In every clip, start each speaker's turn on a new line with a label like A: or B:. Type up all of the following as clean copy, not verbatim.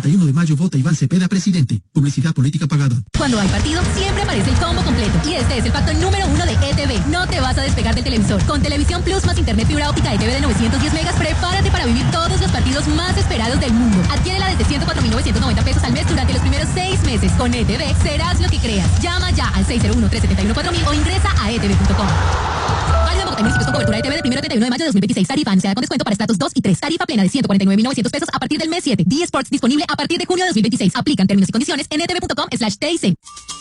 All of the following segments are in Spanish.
A: 31 de mayo vota Iván Cepeda presidente. Publicidad política pagada.
B: Cuando hay partido, siempre aparece el combo completo. Y este es el pacto número 1 de ETV. No te vas a despegar del televisor. Con Televisión Plus más internet fibra óptica ETV de 910 megas, prepárate para vivir todos los partidos más esperados del mundo. Adquiérela desde 104.990 pesos al mes durante los primeros 6 meses. Con ETV, serás lo que creas. Llama ya al 601-371-4000 o ingresa a etv.com. Válido en Bogotá y municipios con cobertura ETV del 1 al 31 de mayo de 2026. Tarifa anunciada con descuento para estratos 2 y 3. Tarifa plena de 149.900 pesos a partir del mes 7. D-Sports disponible a partir de junio de 2026. Aplican términos y condiciones en etv.com/TIC.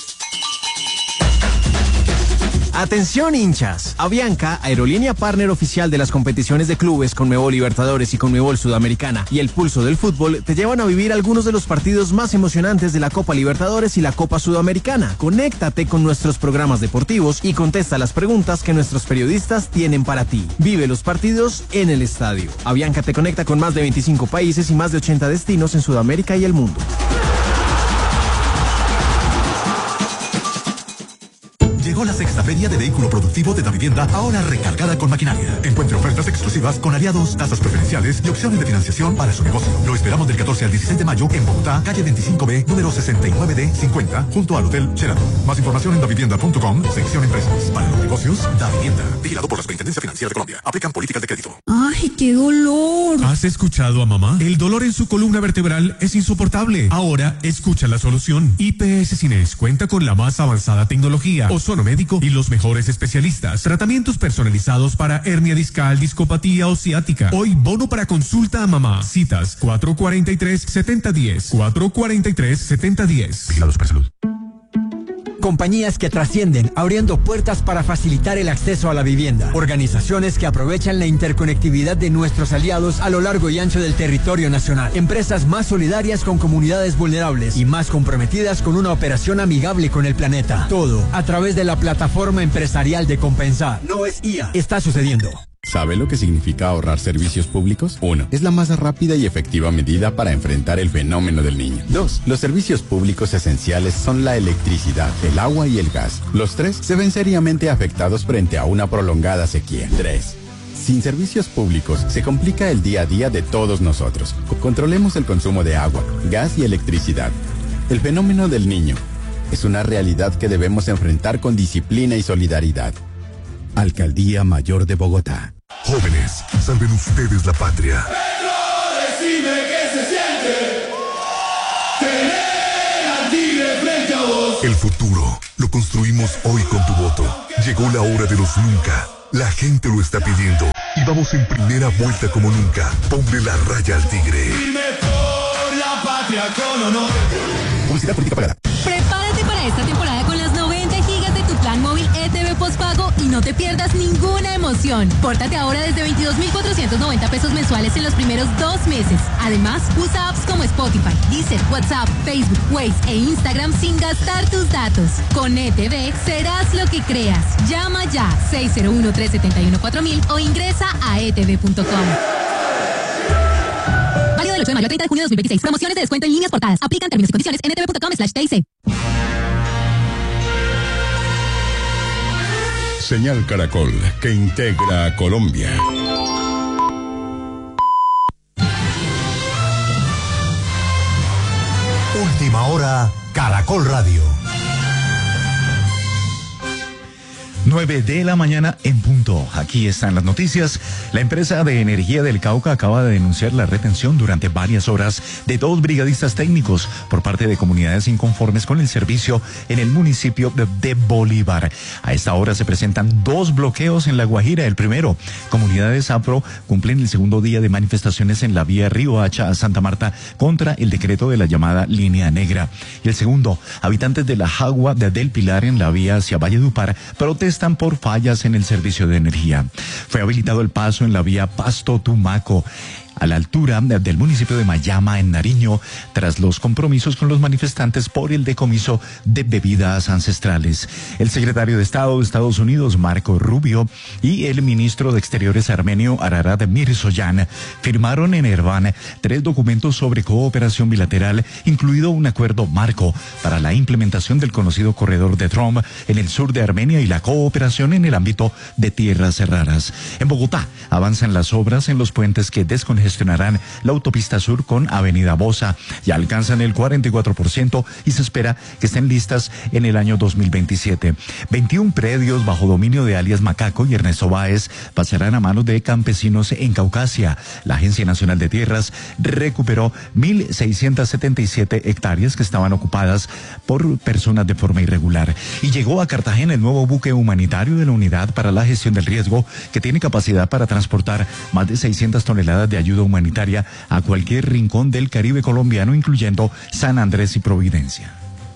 C: Atención hinchas, Avianca, aerolínea partner oficial de las competiciones de clubes Conmebol Libertadores y Conmebol Sudamericana y el pulso del fútbol, te llevan a vivir algunos de los partidos más emocionantes de la Copa Libertadores y la Copa Sudamericana. Conéctate con nuestros programas deportivos y contesta las preguntas que nuestros periodistas tienen para ti. Vive los partidos en el estadio. Avianca te conecta con más de 25 países y más de 80 destinos en Sudamérica y el mundo.
D: Llegó la sexta feria de vehículo productivo de Davivienda, ahora recargada con maquinaria. Encuentre ofertas exclusivas con aliados, tasas preferenciales y opciones de financiación para su negocio. Lo esperamos del 14 al 16 de mayo en Bogotá, calle 25B, número 69D50, junto al Hotel Sheraton. Más información en davivienda.com, sección empresas. Para los negocios, Davivienda. Vigilado por la Superintendencia Financiera de Colombia. Aplican políticas de crédito.
E: ¡Ay, qué dolor!
F: ¿Has escuchado a mamá? El dolor en su columna vertebral es insoportable. Ahora, escucha la solución. IPS Cines cuenta con la más avanzada tecnología, ozono médico y los mejores especialistas. Tratamientos personalizados para hernia discal, discopatía o ciática. Hoy, bono para consulta a mamá. Citas 443-7010. 443-7010.
D: Vigilados por salud.
G: Compañías que trascienden, abriendo puertas para facilitar el acceso a la vivienda. Organizaciones que aprovechan la interconectividad de nuestros aliados a lo largo y ancho del territorio nacional. Empresas más solidarias con comunidades vulnerables y más comprometidas con una operación amigable con el planeta. Todo a través de la plataforma empresarial de Compensar. No es IA. Está sucediendo.
H: ¿Sabe lo que significa ahorrar servicios públicos? 1. Es la más rápida y efectiva medida para enfrentar el fenómeno del niño. 2. Los servicios públicos esenciales son la electricidad, el agua y el gas. Los 3 se ven seriamente afectados frente a una prolongada sequía. 3. Sin servicios públicos se complica el día a día de todos nosotros. Controlemos el consumo de agua, gas y electricidad. El fenómeno del niño es una realidad que debemos enfrentar con disciplina y solidaridad. Alcaldía Mayor de Bogotá.
D: Jóvenes, salven ustedes la patria.
I: Petro, decime qué se siente tener al tigre frente a vos.
D: El futuro lo construimos hoy con tu voto. Llegó la hora de los nunca. La gente lo está pidiendo. Y vamos en primera vuelta como nunca. Ponle la raya al tigre.
I: Firme por la patria con honor.
D: Publicidad política pagada.
B: Prepárate para esta temporada con las 90 gigas de tu plan móvil ETV postpago y no te pierdas ninguna emoción. Pórtate ahora desde 22.490 pesos mensuales en los primeros 2 meses. Además, usa apps como Spotify, Deezer, WhatsApp, Facebook, Waze e Instagram sin gastar tus datos. Con ETV serás lo que creas. Llama ya 601-371-4000 o ingresa a etv.com. Válido del 8 de mayo al 30 de junio de 2026. Promociones de descuento en líneas portadas. Aplican términos y condiciones en etv.com/TIC.
H: Señal Caracol, que integra a Colombia.
D: Última hora, Caracol Radio.
J: 9 de la mañana en punto. Aquí están las noticias. La empresa de energía del Cauca acaba de denunciar la retención durante varias horas de 2 brigadistas técnicos por parte de comunidades inconformes con el servicio en el municipio de Bolívar. A esta hora se presentan 2 bloqueos en La Guajira. El primero, comunidades APRO cumplen el segundo día de manifestaciones en la vía Río Hacha a Santa Marta contra el decreto de la llamada Línea Negra. Y el segundo, habitantes de la Jagua del Pilar en la vía hacia Valledupar protestan por fallas en el servicio de energía. Fue habilitado el paso en la vía Pasto-Tumaco, a la altura del municipio de Mayama, en Nariño, tras los compromisos con los manifestantes por el decomiso de bebidas ancestrales. El secretario de Estado de Estados Unidos, Marco Rubio, y el ministro de Exteriores armenio, Ararat Mirzoyan, firmaron en Ereván 3 documentos sobre cooperación bilateral, incluido un acuerdo marco para la implementación del conocido corredor de Trump en el sur de Armenia y la cooperación en el ámbito de tierras raras. En Bogotá avanzan las obras en los puentes que descongestionan congestionarán la autopista sur con Avenida Bosa. Ya alcanzan el 44% y se espera que estén listas en el año 2027. 21 predios bajo dominio de alias Macaco y Ernesto Báez pasarán a manos de campesinos en Caucasia. La Agencia Nacional de Tierras recuperó 1.677 hectáreas que estaban ocupadas por personas de forma irregular. Y llegó a Cartagena el nuevo buque humanitario de la Unidad para la Gestión del Riesgo, que tiene capacidad para transportar más de 600 toneladas de ayuda humanitaria a cualquier rincón del Caribe colombiano, incluyendo San Andrés y Providencia.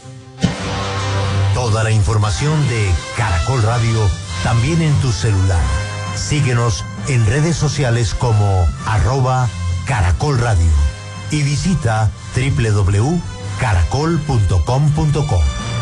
K: Toda la información de Caracol Radio también en tu celular. Síguenos en redes sociales como @Caracol Radio y visita www.caracol.com.co.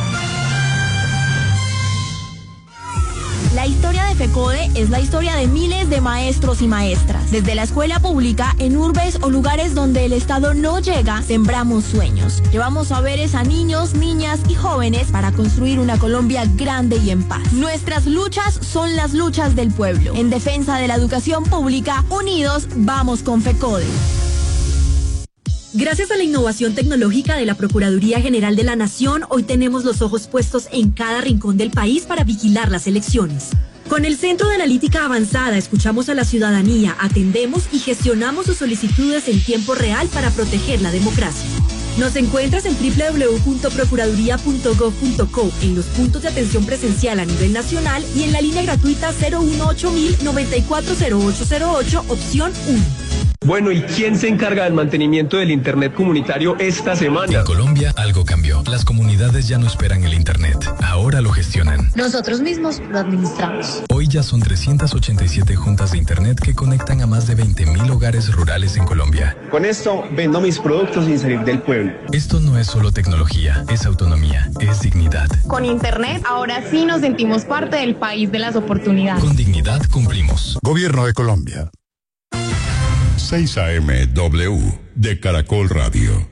L: La historia de FECODE es la historia de miles de maestros y maestras. Desde la escuela pública, en urbes o lugares donde el Estado no llega, sembramos sueños. Llevamos saberes a niños, niñas y jóvenes para construir una Colombia grande y en paz. Nuestras luchas son las luchas del pueblo. En defensa de la educación pública, unidos vamos con FECODE.
M: Gracias a la innovación tecnológica de la Procuraduría General de la Nación, hoy tenemos los ojos puestos en cada rincón del país para vigilar las elecciones. Con el Centro de Analítica Avanzada escuchamos a la ciudadanía, atendemos y gestionamos sus solicitudes en tiempo real para proteger la democracia. Nos encuentras en www.procuraduría.gov.co, en los puntos de atención presencial a nivel nacional y en la línea gratuita 018-094-0808, opción 1.
N: Bueno, ¿y quién se encarga del mantenimiento del Internet comunitario esta semana?
O: En Colombia algo cambió. Las comunidades ya no esperan el Internet. Ahora lo gestionan.
P: Nosotros mismos lo administramos.
O: Hoy ya son 387 juntas de Internet que conectan a más de 20.000 hogares rurales en Colombia.
N: Con esto vendo mis productos sin salir del pueblo.
O: Esto no es solo tecnología, es autonomía, es dignidad.
Q: Con Internet ahora sí nos sentimos parte del país de las oportunidades.
O: Con dignidad cumplimos.
R: Gobierno de Colombia. 6 AM W de Caracol Radio.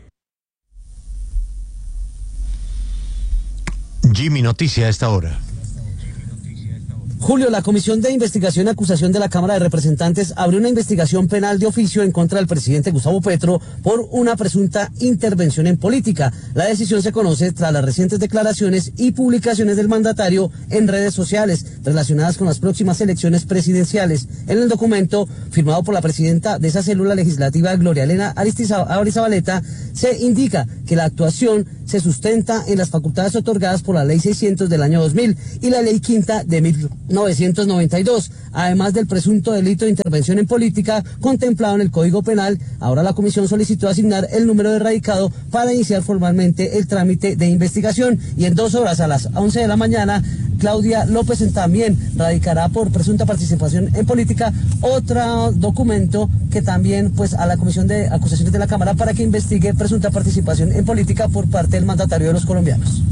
K: Jimmy, noticia a esta hora.
S: Julio, la Comisión de Investigación y Acusación de la Cámara de Representantes abrió una investigación penal de oficio en contra del presidente Gustavo Petro por una presunta intervención en política. La decisión se conoce tras las recientes declaraciones y publicaciones del mandatario en redes sociales relacionadas con las próximas elecciones presidenciales. En el documento, firmado por la presidenta de esa célula legislativa, Gloria Elena Arizabaleta, se indica que la actuación se sustenta en las facultades otorgadas por la Ley 600 del año 2000 y la Ley Quinta de 1992, además del presunto delito de intervención en política contemplado en el Código Penal. Ahora la comisión solicitó asignar el número de radicado para iniciar formalmente el trámite de investigación, y en 2 horas, a las 11 de la mañana, Claudia López también radicará por presunta participación en política otro documento que también pues a la Comisión de Acusaciones de la Cámara para que investigue presunta participación en política por parte del mandatario de los colombianos.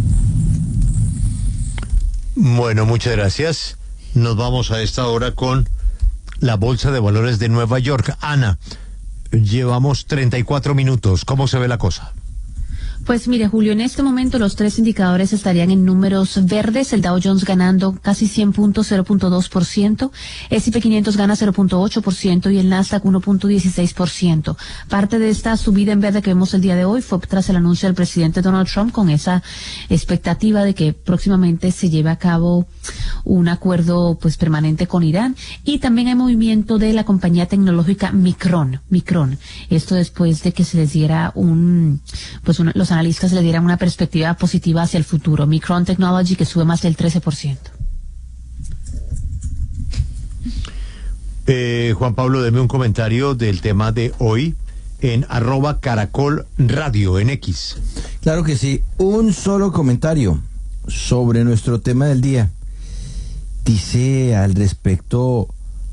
K: Bueno, muchas gracias. Nos vamos a esta hora con la Bolsa de Valores de Nueva York. Ana, llevamos 34 minutos. ¿Cómo se ve la cosa?
T: Pues mire, Julio, en este momento los 3 indicadores estarían en números verdes. El Dow Jones ganando casi 100 puntos, 0.2%. S&P 500 gana 0.8% y el Nasdaq 1.16%. Parte de esta subida en verde que vemos el día de hoy fue tras el anuncio del presidente Donald Trump con esa expectativa de que próximamente se lleve a cabo un acuerdo pues permanente con Irán. Y también hay movimiento de la compañía tecnológica Micron. Esto después de que se les diera los analistas le dieran una perspectiva positiva hacia el futuro. Micron Technology, que sube más del 13%.
K: Juan Pablo, deme un comentario del tema de hoy en @Caracol Radio en X.
U: Claro que sí. Un solo comentario sobre nuestro tema del día. Dice al respecto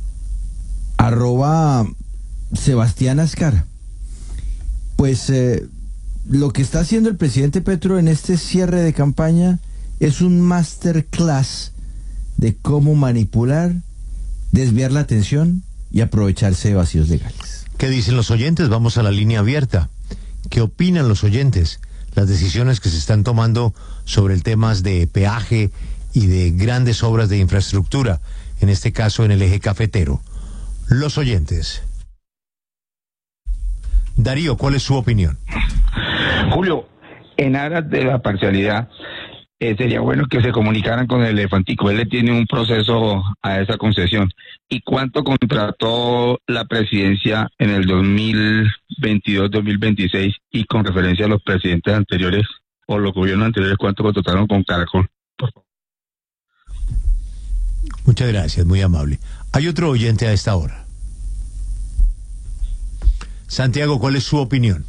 U: @Sebastián Ascar. Pues lo que está haciendo el presidente Petro en este cierre de campaña es un masterclass de cómo manipular, desviar la atención y aprovecharse de vacíos legales.
K: ¿Qué dicen los oyentes? Vamos a la línea abierta. ¿Qué opinan los oyentes? Las decisiones que se están tomando sobre el tema de peaje y de grandes obras de infraestructura, en este caso en el eje cafetero. Los oyentes. Darío, ¿cuál es su opinión?
A: Julio, en aras de la parcialidad, sería bueno que se comunicaran con el Elefantico. Él le tiene un proceso a esa concesión. ¿Y cuánto contrató la presidencia en el 2022-2026? Y con referencia a los presidentes anteriores o los gobiernos anteriores, ¿cuánto contrataron con Caracol?
K: Muchas gracias, muy amable. Hay otro oyente a esta hora. Santiago, ¿cuál es su opinión?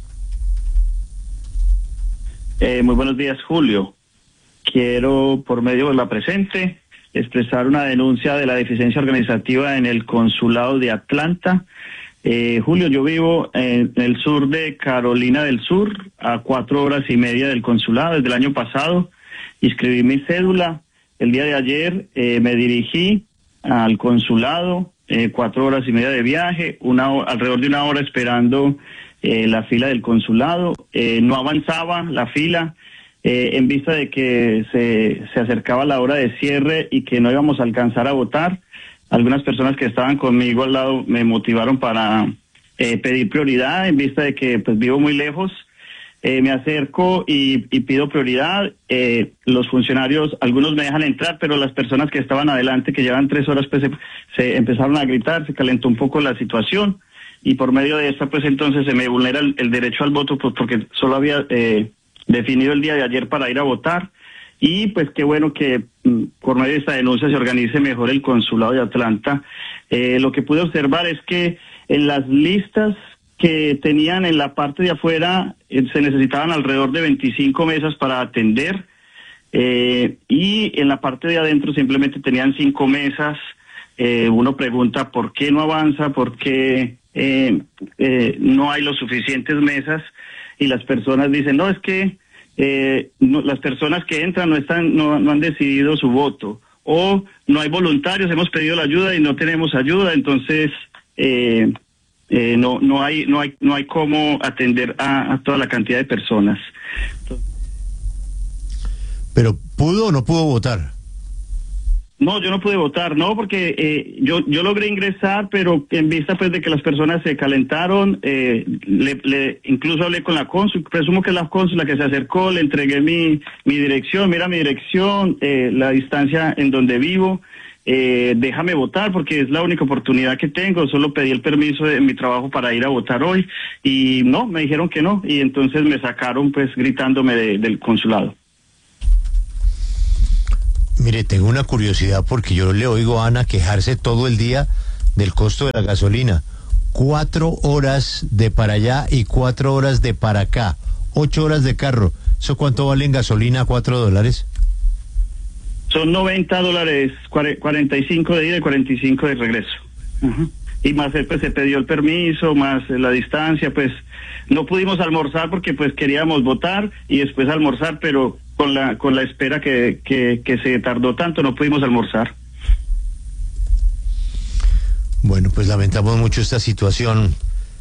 V: Muy buenos días, Julio. Quiero, por medio de la presente, expresar una denuncia de la deficiencia organizativa en el consulado de Atlanta. Julio, yo vivo en el sur de Carolina del Sur, a 4 horas y media del consulado. Desde el año pasado inscribí mi cédula. El día de ayer me dirigí al consulado, 4 horas y media de viaje, alrededor de 1 hora esperando la fila del consulado. No avanzaba la fila en vista de que se acercaba la hora de cierre y que no íbamos a alcanzar a votar. Algunas personas que estaban conmigo al lado me motivaron para pedir prioridad en vista de que pues vivo muy lejos. Me acerco y pido prioridad. Los funcionarios, algunos me dejan entrar, pero las personas que estaban adelante, que llevan 3 horas, pues se empezaron a gritar, se calentó un poco la situación, y por medio de esta, pues entonces se me vulnera el derecho al voto, pues porque solo había definido el día de ayer para ir a votar. Y pues qué bueno que por medio de esta denuncia se organice mejor el consulado de Atlanta. Lo que pude observar es que en las listas que tenían en la parte de afuera se necesitaban alrededor de 25 mesas para atender, y en la parte de adentro simplemente tenían 5 mesas. Uno pregunta por qué no avanza, por qué no hay lo suficientes mesas, y las personas dicen, no, es que las personas que entran no han decidido su voto, o no hay voluntarios, hemos pedido la ayuda y no tenemos ayuda, entonces no hay cómo atender a toda la cantidad de personas.
K: Pero ¿pudo o no pudo votar?
V: No, yo no pude votar, no, porque yo logré ingresar, pero en vista pues de que las personas se calentaron, incluso hablé con la cónsul, presumo que es la cónsul la que se acercó, le entregué mi dirección, mira mi dirección, la distancia en donde vivo, déjame votar porque es la única oportunidad que tengo, solo pedí el permiso de mi trabajo para ir a votar hoy, y no, me dijeron que no, y entonces me sacaron pues gritándome del consulado.
K: Mire, tengo una curiosidad porque yo le oigo a Ana quejarse todo el día del costo de la gasolina. 4 horas de para allá y 4 horas de para acá. 8 horas de carro. ¿Eso cuánto vale en gasolina? $4.
V: Son $90, 45 de ida y 45 de regreso. Uh-huh. Y más pues se pidió el permiso, más la distancia, pues no pudimos almorzar porque pues queríamos votar y después almorzar, pero con la espera que se tardó tanto, no pudimos almorzar.
K: Bueno, pues lamentamos mucho esta situación.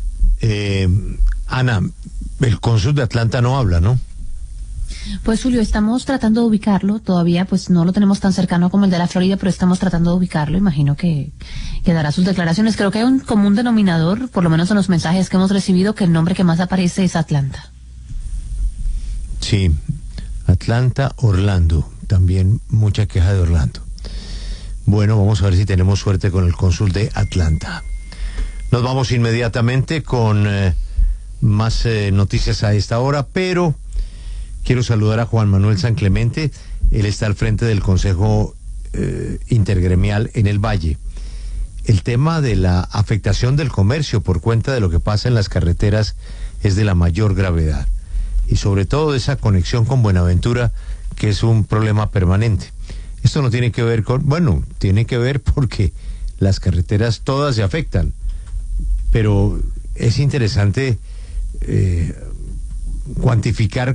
K: Ana, el cónsul de Atlanta no habla, ¿no?
T: Pues Julio, estamos tratando de ubicarlo, todavía pues no lo tenemos tan cercano como el de la Florida, pero estamos tratando de ubicarlo, imagino que dará sus declaraciones. Creo que hay un común denominador, por lo menos en los mensajes que hemos recibido, que el nombre que más aparece es Atlanta.
K: Sí, Atlanta, Orlando, también mucha queja de Orlando. Bueno, vamos a ver si tenemos suerte con el cónsul de Atlanta. Nos vamos inmediatamente con más noticias a esta hora, pero quiero saludar a Juan Manuel San Clemente. Él está al frente del Consejo Intergremial en el Valle. El tema de la afectación del comercio por cuenta de lo que pasa en las carreteras es de la mayor gravedad. Y sobre todo esa conexión con Buenaventura, que es un problema permanente. Esto no tiene que ver con, bueno, tiene que ver porque las carreteras todas se afectan, pero es interesante cuantificar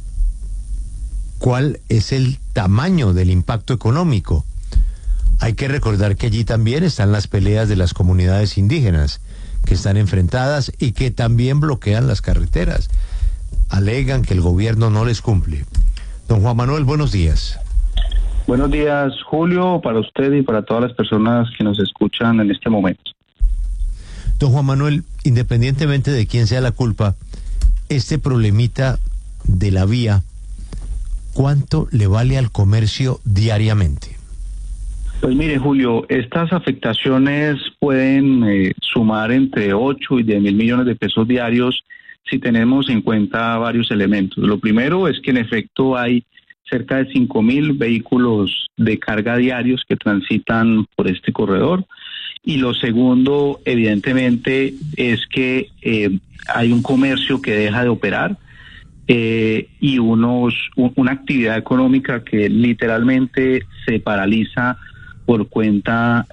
K: cuál es el tamaño del impacto económico. Hay que recordar que allí también están las peleas de las comunidades indígenas, que están enfrentadas y que también bloquean las carreteras. Alegan que el gobierno no les cumple. Don Juan Manuel, buenos días.
W: Buenos días, Julio, para usted y para todas las personas que nos escuchan en este momento.
K: Don Juan Manuel, independientemente de quién sea la culpa, este problemita de la vía, ¿cuánto le vale al comercio diariamente?
V: Pues mire, Julio, estas afectaciones pueden sumar entre 8 y 10 mil millones de pesos diarios si tenemos en cuenta varios elementos. Lo primero es que en efecto hay cerca de 5.000 vehículos de carga diarios que transitan por este corredor. Y lo segundo, evidentemente, es que hay un comercio que deja de operar y una actividad económica que literalmente se paraliza por cuenta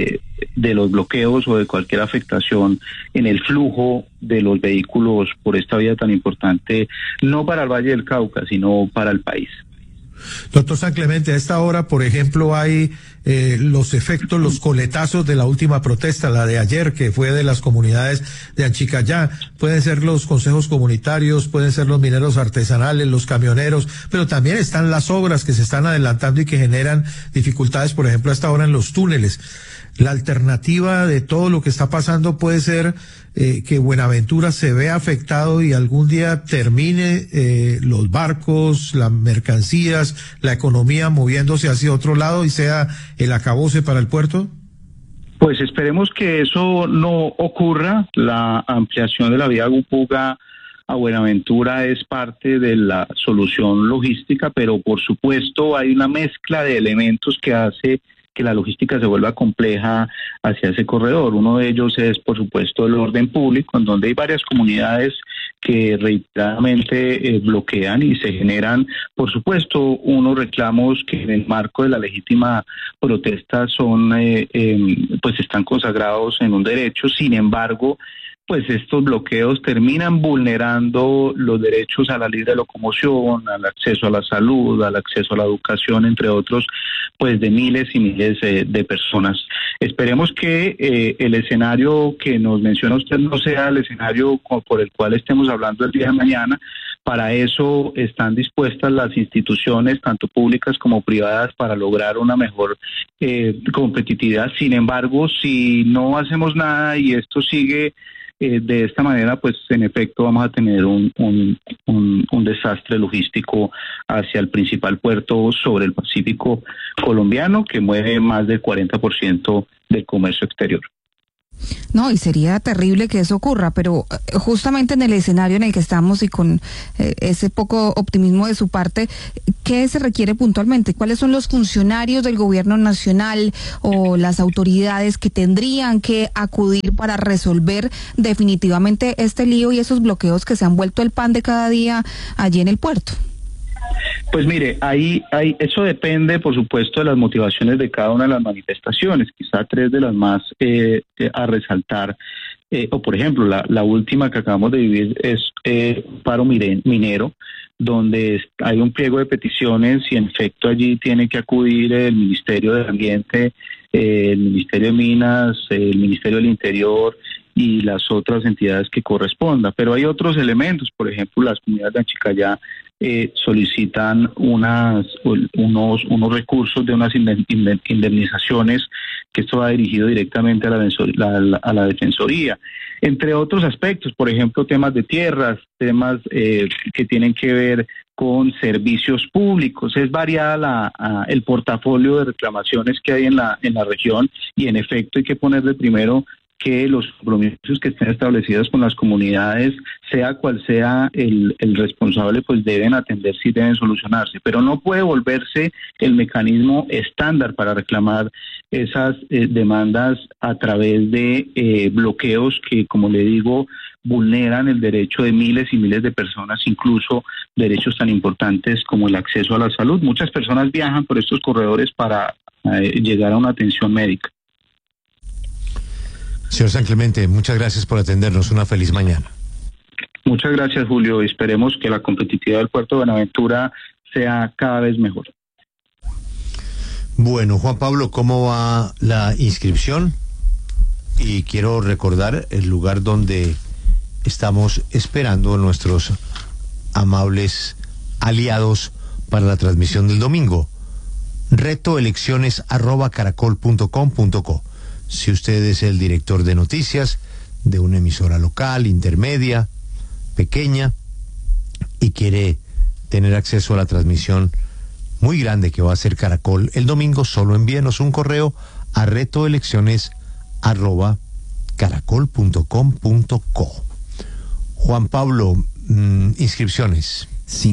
V: de los bloqueos o de cualquier afectación en el flujo de los vehículos por esta vía tan importante, no para el Valle del Cauca, sino para el país.
C: Doctor San Clemente, a esta hora, por ejemplo, hay los efectos, los coletazos de la última protesta, la de ayer, que fue de las comunidades de Anchicayá. Pueden ser los consejos comunitarios, pueden ser los mineros artesanales, los camioneros, pero también están las obras que se están adelantando y que generan dificultades, por ejemplo, a esta hora en los túneles. La alternativa de todo lo que está pasando puede ser que Buenaventura se vea afectado y algún día termine los barcos, las mercancías, la economía moviéndose hacia otro lado y sea el acabose para el puerto.
V: Pues esperemos que eso no ocurra. La ampliación de la vía Gupuga a Buenaventura es parte de la solución logística, pero por supuesto hay una mezcla de elementos que hace que la logística se vuelva compleja hacia ese corredor. Uno de ellos es, por supuesto, el orden público, en donde hay varias comunidades que reiteradamente bloquean y se generan, por supuesto, unos reclamos que en el marco de la legítima protesta son, pues están consagrados en un derecho. Sin embargo, pues estos bloqueos terminan vulnerando los derechos a la libre locomoción, al acceso a la salud, al acceso a la educación, entre otros, pues de miles y miles de personas. Esperemos que el escenario que nos menciona usted no sea el escenario por el cual estemos hablando el día de mañana. Para eso están dispuestas las instituciones, tanto públicas como privadas, para lograr una mejor competitividad. Sin embargo, si no hacemos nada y esto sigue de esta manera, pues en efecto vamos a tener un desastre logístico hacia el principal puerto sobre el Pacífico colombiano, que mueve más del 40% del comercio exterior.
E: No, y sería terrible que eso ocurra, pero justamente en el escenario en el que estamos y con ese poco optimismo de su parte, ¿qué se requiere puntualmente? ¿Cuáles son los funcionarios del gobierno nacional o las autoridades que tendrían que acudir para resolver definitivamente este lío y esos bloqueos que se han vuelto el pan de cada día allí en el puerto?
V: Pues mire, eso depende, por supuesto, de las motivaciones de cada una de las manifestaciones. Quizá tres de las más a resaltar, o por ejemplo, la última que acabamos de vivir es paro minero, donde hay un pliego de peticiones y en efecto allí tiene que acudir el Ministerio del Ambiente, el Ministerio de Minas, el Ministerio del Interior y las otras entidades que correspondan. Pero hay otros elementos, por ejemplo, las comunidades de Anchicayá solicitan unos recursos de unas indemnizaciones, que esto va dirigido directamente a la Defensoría, entre otros aspectos, por ejemplo, temas de tierras, temas que tienen que ver con servicios públicos. Es variada el portafolio de reclamaciones que hay en la región y en efecto hay que ponerle primero que los compromisos que estén establecidos con las comunidades, sea cual sea el responsable, pues deben atenderse y deben solucionarse. Pero no puede volverse el mecanismo estándar para reclamar esas demandas a través de bloqueos que, como le digo, vulneran el derecho de miles y miles de personas, incluso derechos tan importantes como el acceso a la salud. Muchas personas viajan por estos corredores para llegar a una atención médica.
K: Señor San Clemente, muchas gracias por atendernos. Una feliz mañana.
V: Muchas gracias, Julio. Esperemos que la competitividad del puerto de Buenaventura sea cada vez mejor.
K: Bueno, Juan Pablo, ¿cómo va la inscripción? Y quiero recordar el lugar donde estamos esperando a nuestros amables aliados para la transmisión del domingo. retoelecciones@caracol.com.co. Si usted es el director de noticias de una emisora local, intermedia, pequeña, y quiere tener acceso a la transmisión muy grande que va a hacer Caracol el domingo, solo envíenos un correo a retoelecciones@caracol.com.co. Juan Pablo, inscripciones.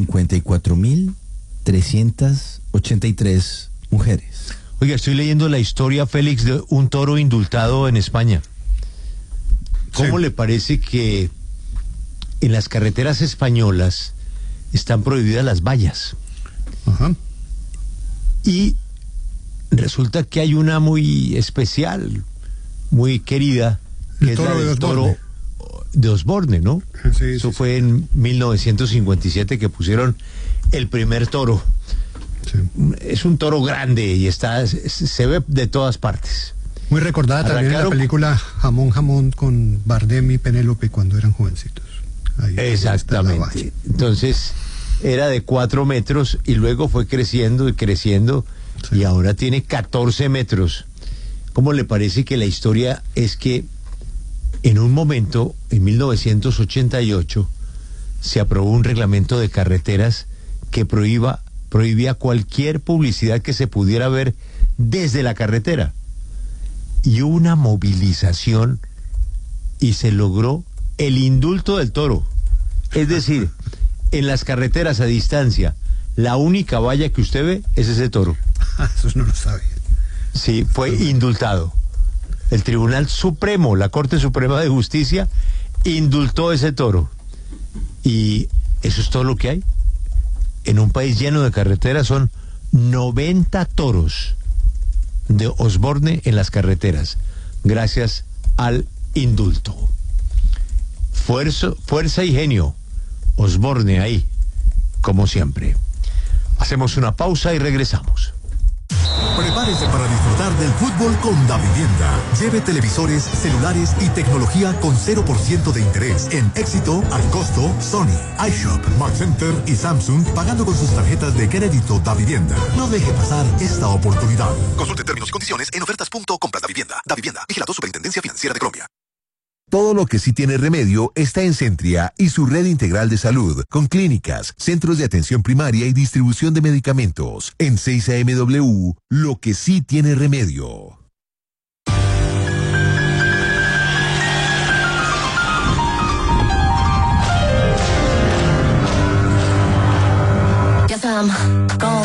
U: 54.383 mujeres.
K: Oiga, estoy leyendo la historia, Félix, de un toro indultado en España. ¿Cómo le parece que en las carreteras españolas están prohibidas las vallas?
F: Ajá.
K: Y resulta que hay una muy especial, muy querida, que es la del toro de Osborne, ¿no?
F: Sí,
K: Eso fue en 1957 que pusieron el primer toro.
F: Sí.
K: Es un toro grande y se ve de todas partes.
F: Muy recordada también en la película Jamón Jamón con Bardem y Penélope cuando eran jovencitos. Ahí
K: exactamente. Entonces era de 4 metros y luego fue creciendo y creciendo, y ahora tiene 14 metros. ¿Cómo le parece que la historia es que en un momento, en 1988, se aprobó un reglamento de carreteras que prohibía cualquier publicidad que se pudiera ver desde la carretera? Y hubo una movilización y se logró el indulto del toro. Es decir, en las carreteras a distancia, la única valla que usted ve es ese toro.
F: Eso no lo sabe.
K: Sí, fue indultado. El Tribunal Supremo, la Corte Suprema de Justicia, indultó ese toro. Y eso es todo lo que hay. En un país lleno de carreteras son 90 toros de Osborne en las carreteras, gracias al indulto. Fuerza y genio. Osborne ahí, como siempre. Hacemos una pausa y regresamos.
D: Prepárese para disfrutar del fútbol con Davivienda. Lleve televisores, celulares y tecnología con 0% de interés en Éxito, Al Costo, Sony, iShop, Mark Center y Samsung, pagando con sus tarjetas de crédito Davivienda. No deje pasar esta oportunidad. Consulte términos y condiciones en ofertas.compras-davivienda. Davivienda, vigilado Superintendencia Financiera de Colombia.
G: Todo lo que sí tiene remedio está en Centria y su red integral de salud, con clínicas, centros de atención primaria y distribución de medicamentos. En 6AMW, lo que sí tiene remedio.
I: Guess I'm gone.